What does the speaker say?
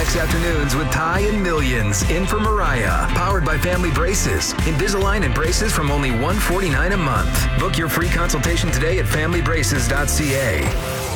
Weekendex afternoons with Ty and Millions. In for Mariah. Powered by Family Braces. Invisalign and braces from only $149 a month. Book your free consultation today at familybraces.ca.